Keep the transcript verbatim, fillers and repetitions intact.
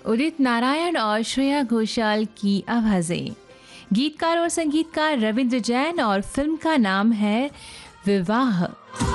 उदित नारायण और श्रेया घोषाल की आवाजें। गीतकार और संगीतकार रविंद्र जैन और फिल्म का नाम है विवाह।